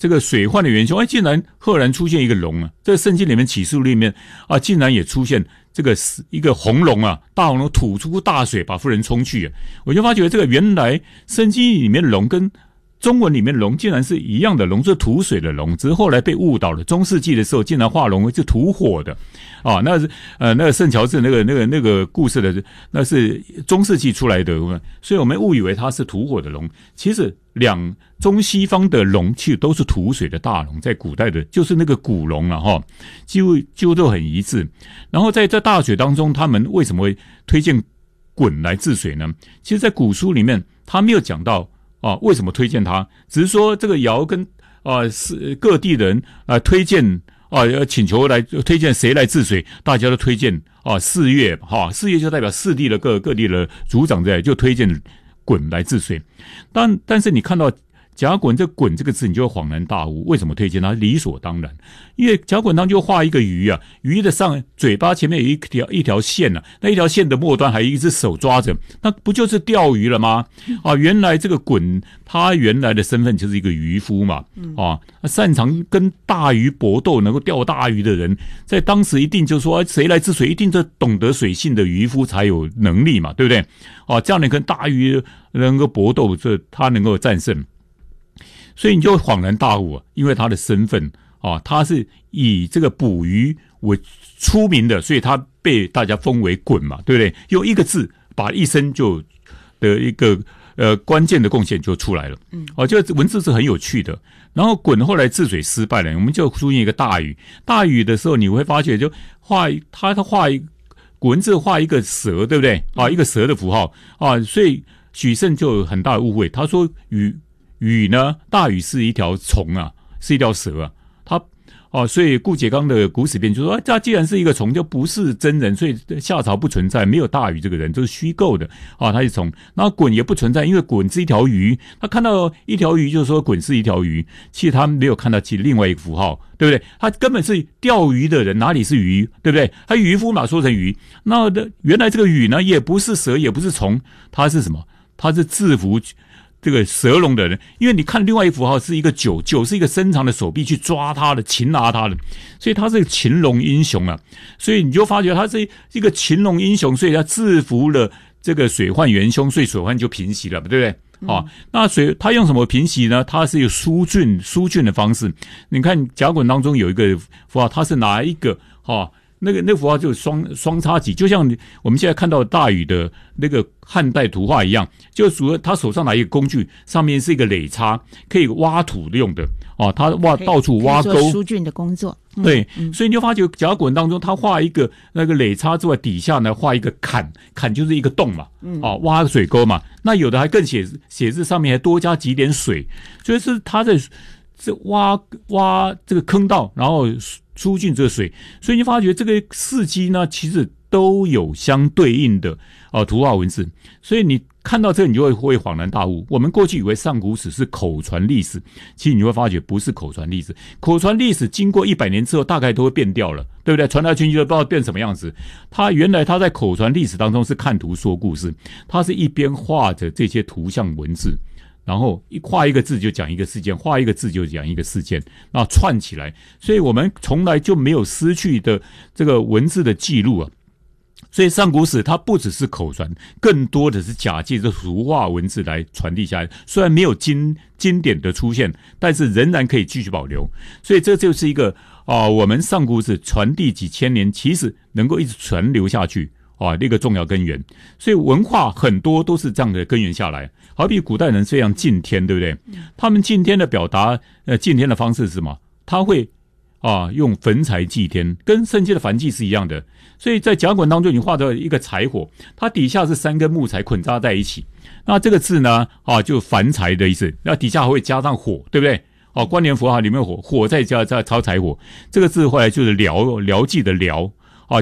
这个水患的元凶，竟然赫然出现一个龙啊！这个圣经里面启示录里面啊，竟然也出现这个一个红龙啊，大红龙吐出大水把妇人冲去啊！我就发觉这个原来圣经里面的龙跟中文里面的龙竟然是一样的龙，是吐水的龙，只是后来被误导了。中世纪的时候，竟然画龙是吐火的，啊，那是那个圣乔治那个故事的，那是中世纪出来的，所以我们误以为它是吐火的龙。其实中西方的龙其实都是吐水的大龙，在古代的就是那个古龙了哈，几乎都很一致。然后在这大水当中，他们为什么会推荐鲧来治水呢？其实，在古书里面他没有讲到。为什么推荐他？只是说这个尧跟各地人推荐请求来推荐谁来治水，大家都推荐4月4月就代表四地的各地的族长在就推荐鲧来治水。但是你看到甲鲧这鲧这个字，你就会恍然大悟，为什么推荐他？理所当然，因为甲鲧当就画一个鱼啊，鱼的嘴巴前面有一条线啊，那一条线的末端还有一只手抓着，那不就是钓鱼了吗？原来这个鲧他原来的身份就是一个渔夫嘛，擅长跟大鱼搏斗，能够钓大鱼的人，在当时一定就说谁来治水，一定是懂得水性的渔夫才有能力嘛，对不对？这样你跟大鱼能够搏斗，这他能够战胜。所以你就恍然大悟啊，因为他的身份他是以这个捕鱼为出名的，所以他被大家封为鲧嘛，对不对？用一个字把一生就的一个关键的贡献就出来了。这个文字是很有趣的。然后鲧后来治水失败了，我们就出现一个大禹。大禹的时候，你会发觉就他画文字画一个蛇，对不对？一个蛇的符号所以许慎就有很大的误会，他说禹呢，大禹是一条虫啊，是一条蛇啊，所以顾颉刚的古史编就说，他既然是一个虫，就不是真人，所以夏朝不存在，没有大禹这个人，就是虚构的他是虫。然后鲧也不存在，因为鲧是一条鱼，他看到一条鱼就说鲧是一条鱼，其实他没有看到其另外一个符号，对不对？他根本是钓鱼的人，哪里是鱼，对不对？他渔夫嘛，说成鱼。那原来这个禹呢，也不是蛇，也不是虫，他是什么？他是制服这个蛇龙的人，因为你看另外一符号是一个九是一个伸长的手臂去抓他的，擒拿他的，所以他是擒龙英雄啊。所以你就发觉他是一个擒龙英雄，所以他制服了这个水患元凶，所以水患就平息了，对不对？那他用什么平息呢？他是有疏浚的方式。你看甲鲧当中有一个符号，他是拿一个那个符号就是双叉戟，就像我们现在看到大禹的那个汉代图画一样，就主要他手上拿一个工具，上面是一个垒叉，可以挖土用的他到处挖沟， 做疏浚的工作。 对，所以你就发觉甲鲧当中，他画一个那个垒叉之外，底下呢画一个坎就是一个洞嘛，挖水沟嘛。那有的还更写字上面还多加几点水，所以是他在挖这个坑道，然后疏浚这个水，所以你发觉这个事迹呢，其实都有相对应的图画文字，所以你看到这你就会恍然大悟。我们过去以为上古史是口传历史，其实你会发觉不是口传历史。口传历史经过100年之后，大概都会变掉了，对不对？传来传去都不知道变什么样子。原来他在口传历史当中是看图说故事，他是一边画着这些图像文字，然后画一个字就讲一个事件，画一个字就讲一个事件，然后串起来，所以我们从来就没有失去的这个文字的记录啊。所以上古史它不只是口传，更多的是假借这图画文字来传递下来。虽然没有经典的出现，但是仍然可以继续保留。所以这就是一个我们上古史传递几千年，其实能够一直传流下去那个重要根源。所以文化很多都是这样的根源下来。好比古代人非常敬天，对不对？他们敬天的表达敬天的方式是什么？他会用焚柴祭天，跟圣经的燔祭是一样的。所以在甲鲧当中，你画到一个柴火，它底下是3根木材捆扎在一起。那这个字呢，就燔柴的意思。那底下还会加上火，对不对？关联符号里面火再加超柴火。这个字后来就是辽祭的辽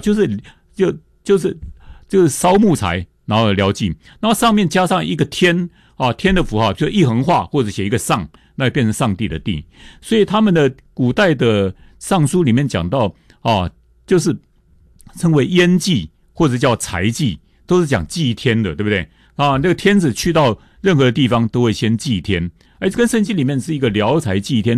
就是烧木材，然后辽祭，然后上面加上一个天天的符号，就一横画或者写一个上，那变成上帝的帝。所以他们的古代的尚书里面讲到就是称为烟祭或者叫柴祭，都是讲祭天的，对不对？那个天子去到任何地方都会先祭天，这跟圣经里面是一个辽柴祭天，